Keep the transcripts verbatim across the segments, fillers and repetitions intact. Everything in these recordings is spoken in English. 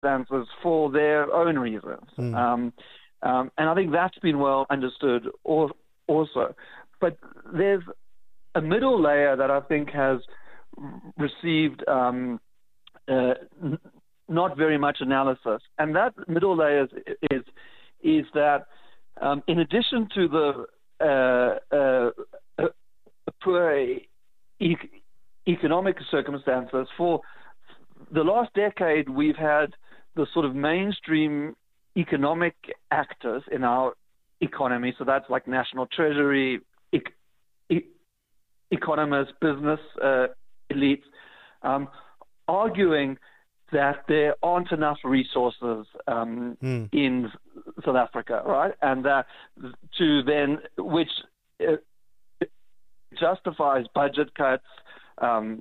circumstances for their own reasons. Mm. Um, um, and I think that's been well understood also. But there's a middle layer that I think has received um, uh, n- not very much analysis. And that middle layer is, is, is that um, in addition to the uh, uh, uh, poor e- economic circumstances, for the last decade, we've had the sort of mainstream economic actors in our economy. So that's like National Treasury, e- e- economists, business uh, elites, um, arguing that there aren't enough resources um, mm. in South Africa, right? And that to then, which uh, justifies budget cuts, um,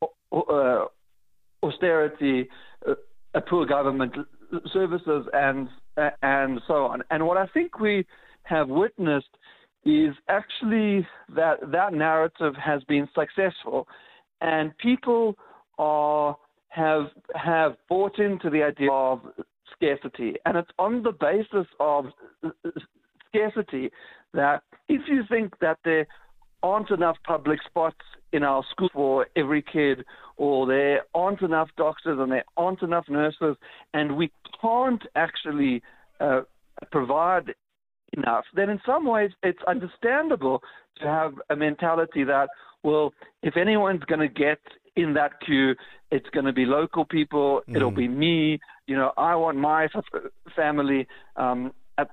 uh, austerity, uh, poor government services, and uh, and so on. And what I think we have witnessed is actually that that narrative has been successful, and people are have have bought into the idea of scarcity, and it's on the basis of scarcity that if you think that there aren't enough public spots in our school for every kid, or there aren't enough doctors and there aren't enough nurses, and we can't actually uh, provide enough, then in some ways it's understandable to have a mentality that, well, if anyone's going to get in that queue, it's going to be local people, mm. it'll be me, you know, I want my f- family, um, at,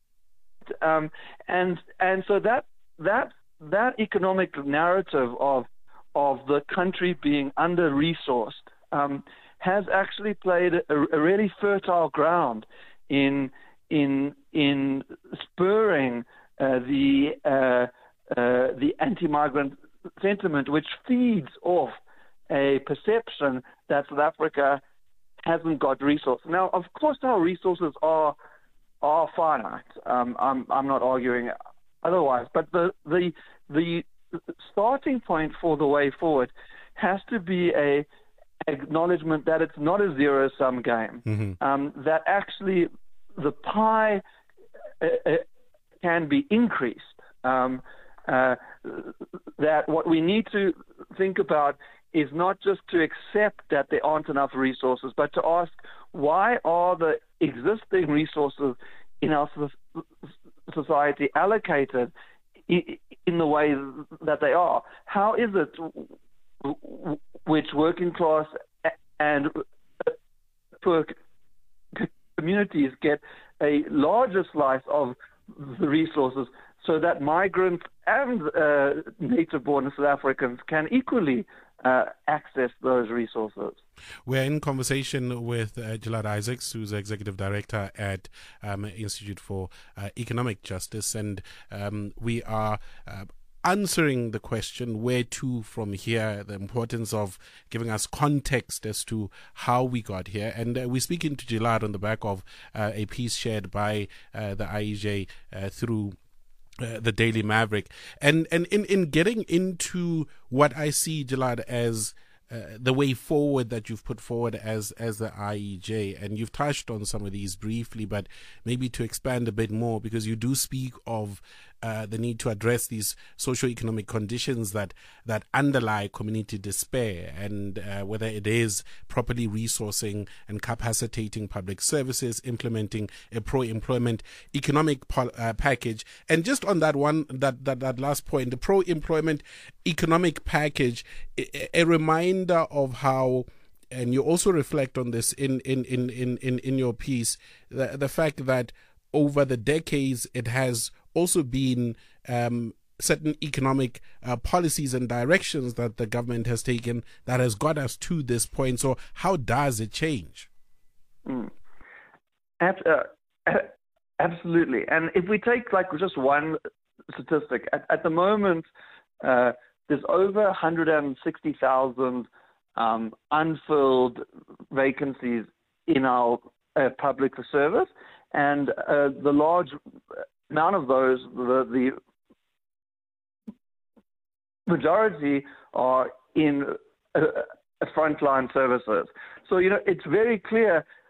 um, and and so that that that economic narrative of of the country being under-resourced um, has actually played a, a really fertile ground in in in spurring uh, the uh, uh, the anti-migrant sentiment, which feeds off a perception that South Africa hasn't got resources. Now, of course, our resources are are finite. Um, I'm I'm not arguing otherwise, but the the the starting point for the way forward has to be a acknowledgement that it's not a zero-sum game. Mm-hmm. Um, that actually the pie uh, uh, can be increased. Um, uh, that what we need to think about is not just to accept that there aren't enough resources, but to ask, why are the existing resources in our society allocated in the way that they are? How is it which working class and poor communities get a larger slice of the resources so that migrants and uh, native-born South Africans can equally uh, access those resources? We're in conversation with uh, Gilad Isaacs, who's Executive Director at um, Institute for uh, Economic Justice, and um, we are uh, answering the question, where to from here, the importance of giving us context as to how we got here. And uh, we're speaking to Gilad on the back of uh, a piece shared by uh, the I E J uh, through Uh, the Daily Maverick. And and in, in getting into what I see, Gilad, as uh, the way forward that you've put forward as as the I E J, and you've touched on some of these briefly, but maybe to expand a bit more, because you do speak of uh, the need to address these socio-economic conditions that that underlie community despair, and uh, whether it is properly resourcing and capacitating public services, implementing a pro-employment economic pol- uh, package. And just on that one, that, that, that last point, the pro-employment economic package, a, a reminder of how, and you also reflect on this in, in, in, in, in, in your piece, the, the fact that over the decades it has also been um, certain economic uh, policies and directions that the government has taken that has got us to this point. So how does it change? Mm. Ab- uh, absolutely. And if we take like just one statistic, at, at the moment, uh, there's over one hundred sixty thousand um, unfilled vacancies in our uh, public service. And uh, the large amount of those, the, the majority are in uh, frontline services. So, you know, it's very clear